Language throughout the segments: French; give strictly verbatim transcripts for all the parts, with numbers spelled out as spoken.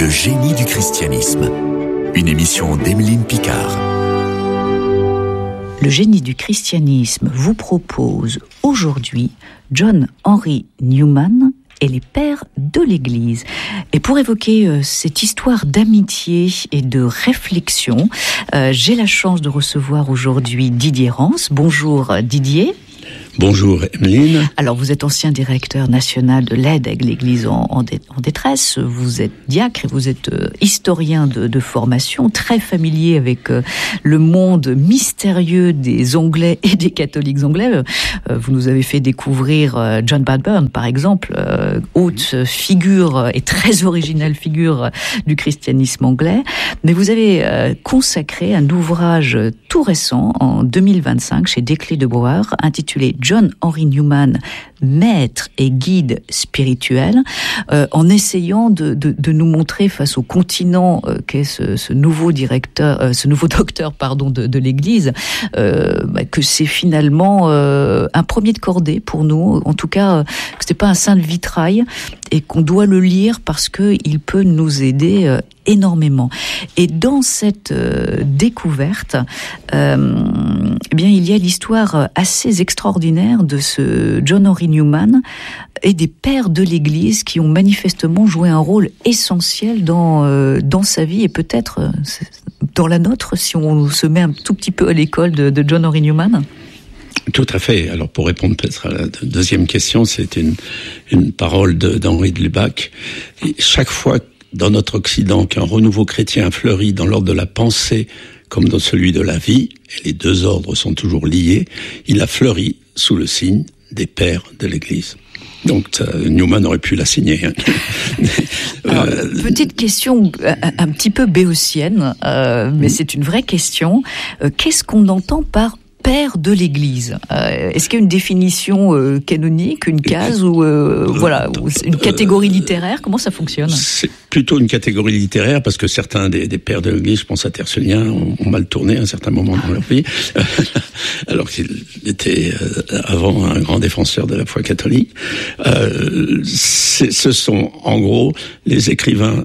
Le génie du christianisme. Une émission d'Emeline Picard. Le génie du christianisme vous propose aujourd'hui John Henry Newman et les pères de l'Église. Et pour évoquer euh, cette histoire d'amitié et de réflexion, euh, j'ai la chance de recevoir aujourd'hui Didier Rance. Bonjour Didier. Bonjour Emeline. Alors vous êtes ancien directeur national de l'aide à l'Église en, en, dé, en détresse, vous êtes diacre et vous êtes euh, historien de, de formation, très familier avec euh, le monde mystérieux des Anglais et des catholiques anglais. Euh, vous nous avez fait découvrir euh, John Bradburn par exemple, euh, haute figure et très originale figure du christianisme anglais. Mais vous avez euh, consacré un ouvrage tout récent en deux mille vingt-cinq chez Desclés de Brouwer intitulé John Henry Newman, maître et guide spirituel, euh, en essayant de, de, de nous montrer face au continent euh, qu'est ce, ce nouveau directeur, euh, ce nouveau docteur pardon de, de l'Église, euh, bah, que c'est finalement euh, un premier de cordée pour nous. En tout cas, euh, que c'est pas un saint de vitrail et qu'on doit le lire parce que il peut nous aider euh, énormément. Et dans cette euh, découverte, euh, eh bien, il y a l'histoire assez extraordinaire de ce John Henry Newman et des pères de l'Église qui ont manifestement joué un rôle essentiel dans euh, dans sa vie et peut-être euh, dans la nôtre si on se met un tout petit peu à l'école de, de John Henry Newman. Tout à fait. Alors pour répondre peut-être à la deuxième question, c'est une une parole de, d'Henri de Lubac. Et chaque fois dans notre Occident qu'un renouveau chrétien fleurit dans l'ordre de la pensée comme dans celui de la vie, et les deux ordres sont toujours liés, il a fleuri sous le signe des pères de l'Église. Donc euh, Newman aurait pu la signer. Hein. Alors, euh, petite question un, un petit peu béotienne, euh, mais mmh. c'est une vraie question. Euh, qu'est-ce qu'on entend par père de l'Église? euh, Est-ce qu'il y a une définition euh, canonique, une case ou euh, euh, voilà, ou une catégorie littéraire? Comment ça fonctionne? C'est plutôt une catégorie littéraire parce que certains des, des pères de l'Église, je pense à Tertullien, ont, ont mal tourné à un certain moment dans leur vie, alors qu'il était euh, avant un grand défenseur de la foi catholique. Euh, ce sont en gros les écrivains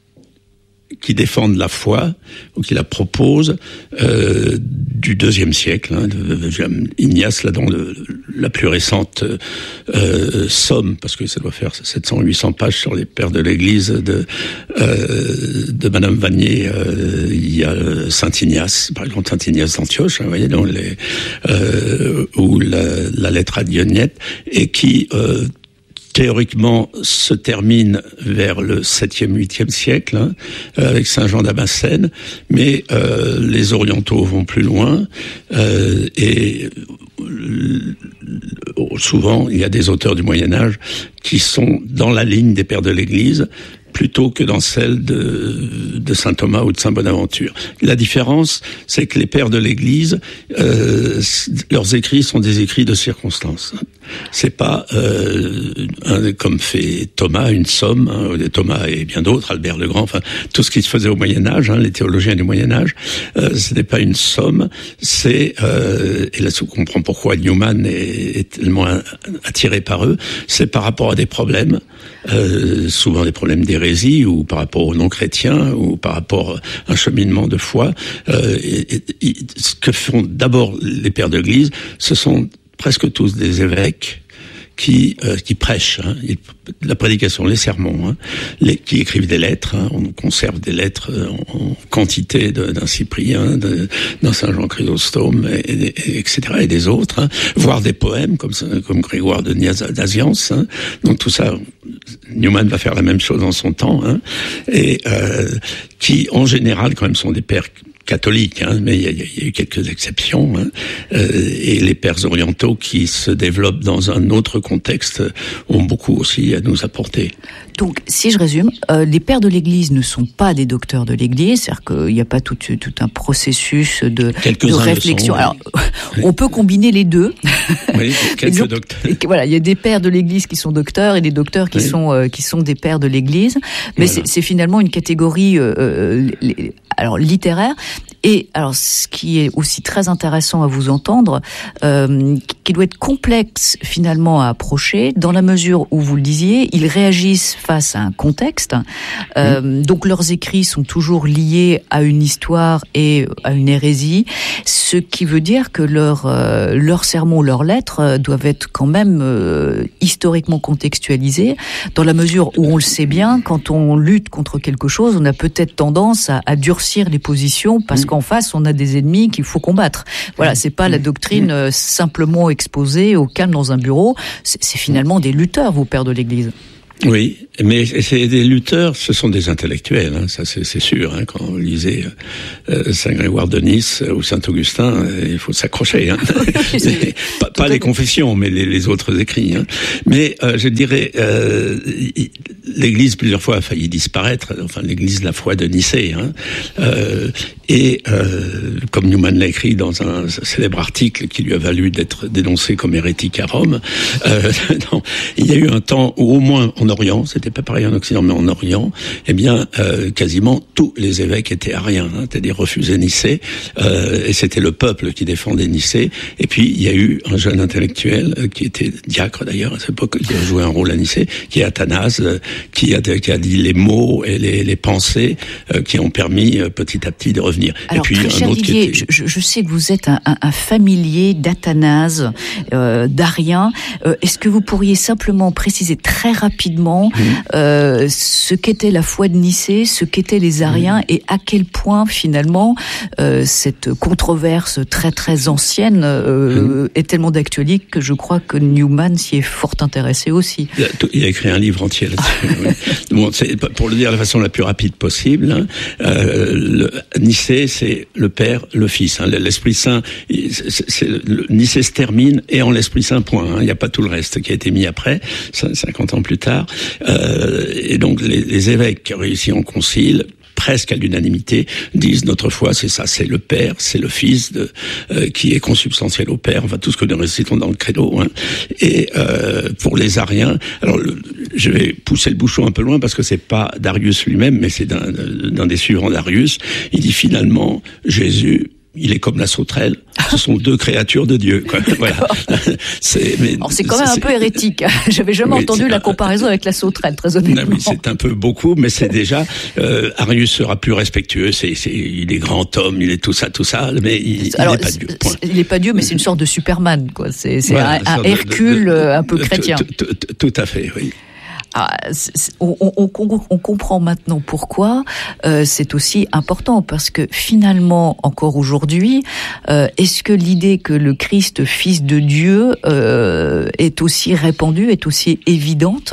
qui défendent la foi ou qui la proposent euh, du deuxième siècle. Hein, Ignace, là, dans le, la plus récente euh, somme, parce que ça doit faire sept cents à huit cents pages sur les pères de l'Église de euh, de Madame Vanier. Euh, il y a Saint Ignace, par exemple Saint Ignace d'Antioche, hein, vous voyez, dans les euh, ou la, la lettre à Dionyette, et qui euh, théoriquement se termine vers le septième, huitième siècle, hein, avec Saint Jean Damascène, mais euh, les orientaux vont plus loin, euh, et euh, souvent il y a des auteurs du Moyen-Âge qui sont dans la ligne des pères de l'Église, plutôt que dans celle de, de saint Thomas ou de saint Bonaventure. La différence, c'est que les pères de l'Église, euh, leurs écrits sont des écrits de circonstance. C'est pas euh, un, comme fait Thomas, une somme, hein, Thomas et bien d'autres, Albert le Grand, enfin tout ce qui se faisait au Moyen-Âge, hein, les théologiens du Moyen-Âge, euh, ce n'est pas une somme, c'est, euh, et là on comprend pourquoi Newman est, est tellement attiré par eux, c'est par rapport à des problèmes, euh, souvent des problèmes d'hérésie, ou par rapport aux non-chrétiens, ou par rapport à un cheminement de foi. Euh, et, et, et, ce que font d'abord les pères de l'Église, ce sont presque tous des évêques qui euh, qui prêchent, hein, la prédication, les sermons, hein, les, qui écrivent des lettres. Hein, on conserve des lettres en, en quantité de, d'un Cyprien, de, d'un Saint Jean Chrysostome, et, et, etc. et des autres, hein, voire des poèmes comme comme Grégoire de Nazianze. Hein. Donc tout ça, Newman va faire la même chose en son temps, hein, et euh, qui en général quand même sont des pères catholiques, hein, mais il y, a, il y a eu quelques exceptions, hein, euh, et les pères orientaux qui se développent dans un autre contexte ont beaucoup aussi à nous apporter. Donc, si je résume, euh, les pères de l'Église ne sont pas des docteurs de l'Église, c'est-à-dire qu'il n'y a pas tout, tout un processus de, de réflexion. Sont, Alors, oui. On peut combiner les deux. Oui, quelques donc, docteurs. Et, voilà, il y a des pères de l'Église qui sont docteurs et des docteurs qui oui. sont euh, qui sont des pères de l'Église, mais voilà. c'est, c'est finalement une catégorie euh, les, alors littéraire. Et alors, ce qui est aussi très intéressant à vous entendre, euh, qui doit être complexe finalement à approcher, dans la mesure où, vous le disiez, ils réagissent face à un contexte. Euh, mmh. Donc leurs écrits sont toujours liés à une histoire et à une hérésie, ce qui veut dire que leurs euh, leurs sermons, leurs lettres euh, doivent être quand même euh, historiquement contextualisés, dans la mesure où on le sait bien, quand on lutte contre quelque chose, on a peut-être tendance à, à durcir les positions parce mmh. qu'en face on a des ennemis qu'il faut combattre. Voilà, c'est pas la doctrine euh, simplement exposée au calme dans un bureau, c'est, c'est finalement des lutteurs, vos pères de l'Église. Oui, mais c'est des lutteurs, ce sont des intellectuels, hein, ça c'est, c'est sûr. Hein, quand on lisait euh, Saint Grégoire de Nice ou Saint Augustin, euh, il faut s'accrocher. Hein. mais, pas pas les confessions, mais les, les autres écrits. Hein. Mais euh, je dirais, euh, l'Église plusieurs fois a failli disparaître. Enfin, l'Église de la foi de Nicée. Hein, euh, et euh, comme Newman l'a écrit dans un célèbre article qui lui a valu d'être dénoncé comme hérétique à Rome, euh, non, il y a eu un temps où au moins en Orient, c'était pas pareil en Occident, mais en Orient, eh bien, euh, quasiment tous les évêques étaient ariens, hein, c'est-à-dire refusaient Nicée, euh, et c'était le peuple qui défendait Nicée. Et puis, il y a eu un jeune intellectuel, euh, qui était diacre d'ailleurs à cette époque, qui a joué un rôle à Nicée, qui est Athanase, euh, qui, a, qui a dit les mots et les, les pensées euh, qui ont permis euh, petit à petit de revenir. Alors, et puis, très un cher autre Didier, qui était... je, je sais que vous êtes un, un, un familier d'Athanase, euh, d'Arien. Euh, est-ce que vous pourriez simplement préciser très rapidement Mmh. Euh, ce qu'était la foi de Nicée, ce qu'étaient les Ariens, mmh. et à quel point finalement euh, cette controverse très très ancienne euh, mmh. est tellement d'actualité que je crois que Newman s'y est fort intéressé aussi. Il a, il a écrit un livre entier là-dessus. oui. Bon, c'est, pour le dire de la façon la plus rapide possible, hein, euh, le, Nicée c'est le Père, le Fils. Hein, l'Esprit Saint, c'est, c'est, le, Nicée se termine et en l'Esprit Saint point. Il hein, n'y a pas tout le reste qui a été mis après, cinquante ans plus tard. Euh, et donc les, les évêques qui ont réussi en concile, presque à l'unanimité, disent notre foi c'est ça, c'est le Père, c'est le Fils de, euh, qui est consubstantiel au Père, enfin tout ce que nous récitons dans le credo. Hein. Et euh, pour les Ariens, alors le, je vais pousser le bouchon un peu loin parce que c'est pas Darius lui-même, mais c'est d'un, d'un des suivants d'Arius. Il dit finalement Jésus, il est comme la sauterelle. Ce sont deux créatures de Dieu. Quoi. Voilà. C'est, mais, Alors c'est quand même c'est, un peu hérétique. J'avais jamais oui, entendu la comparaison avec la sauterelle, très honnêtement. Oui, c'est un peu beaucoup, mais c'est déjà. Euh, Arius sera plus respectueux. C'est, c'est, il est grand homme, il est tout ça, tout ça, mais il, Alors, il n'est pas Dieu. Point. Il n'est pas Dieu, mais c'est une sorte de Superman, quoi. C'est, c'est voilà, un, un Hercule de, de, de, un peu chrétien. Tout, tout, tout, tout à fait, oui. Ah, on, on, on, on comprend maintenant pourquoi euh, c'est aussi important, parce que finalement, encore aujourd'hui, euh, est-ce que l'idée que le Christ, Fils de Dieu, euh, est aussi répandue, est aussi évidente?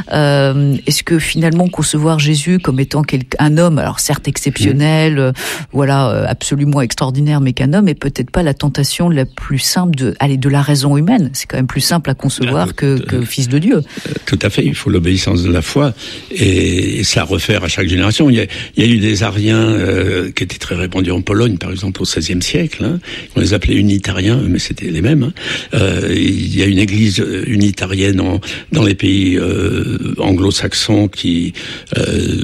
euh, Est-ce que finalement concevoir Jésus comme étant un homme, alors certes exceptionnel, euh, voilà, absolument extraordinaire, mais qu'un homme, est peut-être pas la tentation la plus simple de, allez, de la raison humaine? C'est quand même plus simple à concevoir ah, que, que euh, Fils de Dieu. Tout à fait, il faut le l'obéissance de la foi, et ça refère à chaque génération. Il y a, il y a eu des Ariens euh, qui étaient très répandus en Pologne, par exemple au seizième siècle. Hein. On les appelait unitariens, mais c'était les mêmes. Hein. Euh, il y a une église unitarienne en, dans les pays euh, anglo-saxons qui euh,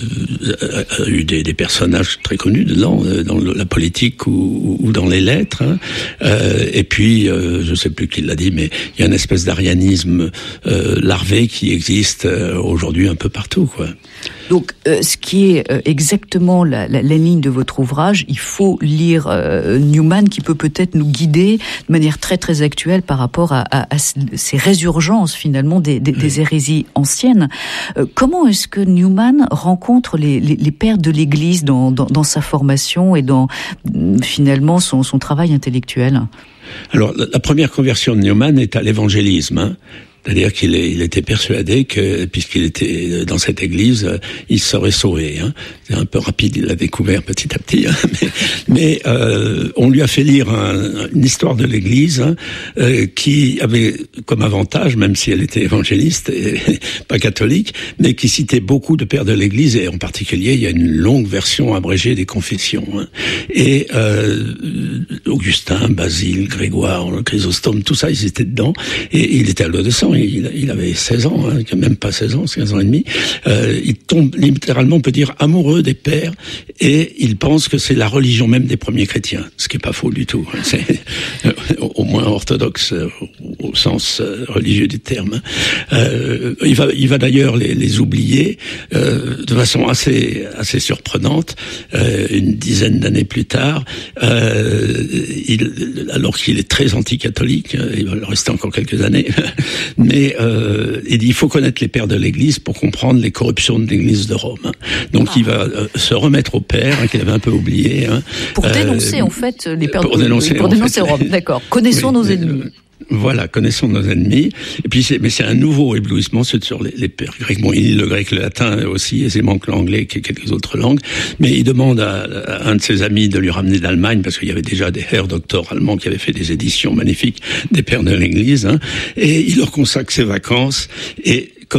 a eu des, des personnages très connus dedans, dans la politique ou, ou dans les lettres. Hein. Euh, et puis, euh, je ne sais plus qui l'a dit, mais il y a une espèce d'arianisme euh, larvé qui existe euh, aujourd'hui un peu partout, quoi. Donc, euh, ce qui est euh, exactement la, la, la ligne de votre ouvrage, il faut lire euh, Newman, qui peut peut-être nous guider de manière très très actuelle par rapport à, à, à ces résurgences finalement des, des, oui. des hérésies anciennes. Euh, comment est-ce que Newman rencontre les, les, les pères de l'Église dans, dans, dans sa formation et dans finalement son, son travail intellectuel? Alors, la, la première conversion de Newman est à l'évangélisme, hein. C'est-à-dire qu'il est, il était persuadé que, puisqu'il était dans cette église, il serait sauvé. Hein. C'est un peu rapide, il l'a découvert petit à petit. Hein. Mais, mais euh, on lui a fait lire un, une histoire de l'église hein, euh, qui avait comme avantage, même si elle était évangéliste et pas catholique, mais qui citait beaucoup de pères de l'église, et en particulier, il y a une longue version abrégée des confessions. Hein. Et euh, Augustin, Basile, Grégoire, Chrysostome, tout ça, ils étaient dedans, et il était à l'eau de sang. ans, il, il avait seize ans, hein, même pas seize ans, quinze ans et demi, euh, il tombe littéralement, on peut dire, amoureux des pères, et il pense que c'est la religion même des premiers chrétiens, ce qui est pas faux du tout. C'est euh, au moins orthodoxe euh, au sens euh, religieux du terme. Euh, il va, il va d'ailleurs les, les oublier euh, de façon assez, assez surprenante. Euh, une dizaine d'années plus tard, euh, il, alors qu'il est très anti-catholique, il va le rester encore quelques années, mais euh, il dit il faut connaître les pères de l'Église pour comprendre les corruptions de l'Église de Rome. Donc ah. il va euh, se remettre aux pères, hein, qu'il avait un peu oublié. Hein, pour dénoncer euh, en fait les pères pour de dénoncer, pour dénoncer fait, Rome. D'accord. Connaissons oui, nos ennemis. Euh, Voilà, connaissons nos ennemis. Et puis, c'est, mais c'est un nouveau éblouissement sur les, les pères grecs. Bon, il lit le grec, le latin aussi, aisément que l'anglais, que quelques autres langues. Mais il demande à, à un de ses amis de lui ramener d'Allemagne, parce qu'il y avait déjà des Herr docteurs allemands qui avaient fait des éditions magnifiques des pères de l'Église. Hein, et il leur consacre ses vacances. Et